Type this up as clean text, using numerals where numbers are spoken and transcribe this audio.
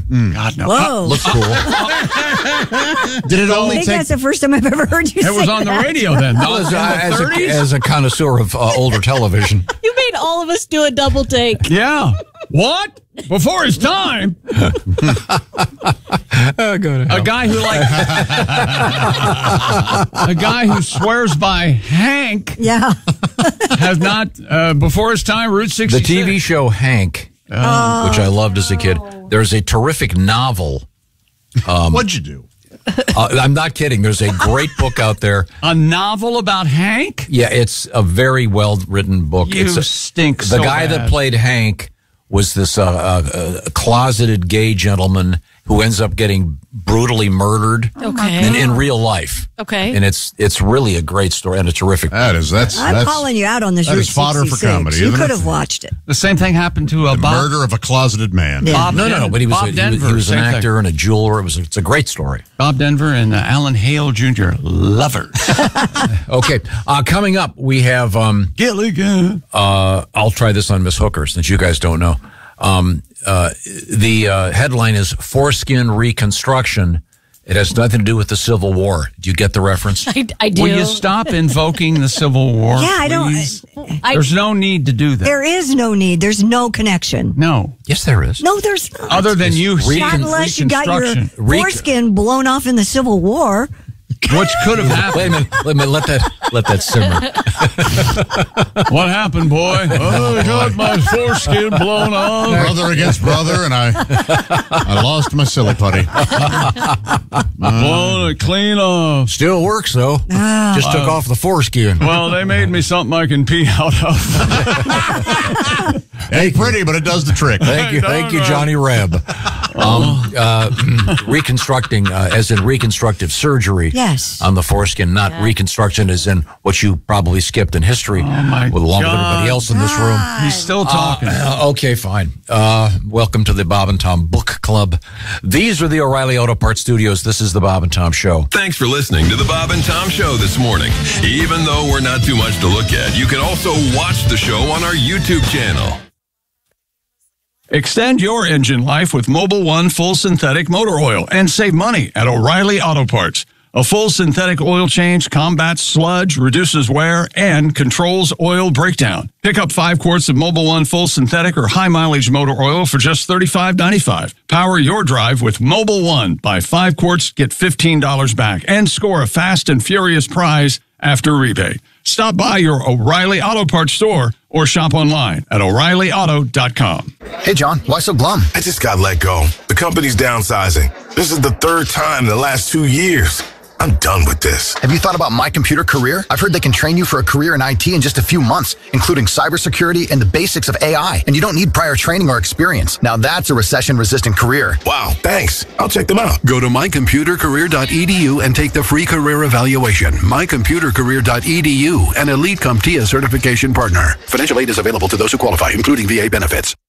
God, no. Whoa. Looks cool. Did it I only think take... that's the first time I've ever heard you say It was on the that. radio then. Well, as a connoisseur of older television. You made all of us do a double take. Yeah. What? Before his time? Go to hell. A guy who a guy who swears by Hank Yeah. has not, before his time, Route The 66. TV show Hank, which I loved as a kid. There's a terrific novel. What'd you do? I'm not kidding. There's a great book out there. A novel about Hank? Yeah, it's a very well-written book. You It's stink the so guy bad. that played Hank was this closeted gay gentleman who ends up getting brutally murdered in real life. Okay. And it's really a great story and a terrific. That's I'm calling you out on this. that Route is fodder for 66. comedy, You isn't could it? have watched it. The same thing happened to the Bob. murder of a closeted man. Yeah. Bob No, but he was Bob he Denver, was an same thing. actor and a jeweler. It's a great story. Bob Denver and Alan Hale Jr. Lovers. Okay, coming up we have Gilligan. I'll try this on Miss Hooker since you guys don't know. The headline is Foreskin Reconstruction. It has nothing to do with the Civil War. Do you get the reference? I do. Will you stop invoking the Civil War? Yeah, I don't- please? There's no need to do that. There is no need. There's no connection. No. Yes, there is. No, there's not. Other than you Not unless you got your reconstruction, foreskin blown off in the Civil War. which could have happened. Wait a minute. Let that simmer. What happened, boy? Oh, I got my foreskin blown off. Brother against brother, and I lost my silly putty. Blown it clean off. Still works though. Just took off the foreskin. Well, they made me something I can pee out of. Ain't pretty, but it does the trick. Thank you, Johnny Reb. Reconstructing, as in reconstructive surgery. Yes. On the foreskin, not reconstruction as in what you probably skipped in history my along with everybody else in this room. He's still talking. Okay, fine. Welcome to the Bob and Tom Book Club. These are the O'Reilly Auto Parts Studios. This is the Bob and Tom Show. Thanks for listening to the Bob and Tom Show this morning. Even though we're not too much to look at, you can also watch the show on our YouTube channel. Extend your engine life with Mobil 1 full synthetic motor oil and save money at O'Reilly Auto Parts. A full synthetic oil change combats sludge, reduces wear, and controls oil breakdown. Pick up 5 quarts of Mobil 1 full synthetic or high mileage motor oil for just $35.95. Power your drive with Mobil 1. Buy 5 quarts, get $15 back, and score a fast and furious prize after rebate. Stop by your O'Reilly Auto Parts store or shop online at O'ReillyAuto.com. Hey, John, why so glum? I just got let go. The company's downsizing. This is the 3rd time in the last 2 years. I'm done with this. Have you thought about My Computer Career? I've heard they can train you for a career in IT in just a few months, including cybersecurity and the basics of AI. And you don't need prior training or experience. Now that's a recession-resistant career. Wow, thanks. I'll check them out. Go to mycomputercareer.edu and take the free career evaluation. Mycomputercareer.edu, an Elite CompTIA certification partner. Financial aid is available to those who qualify, including VA benefits.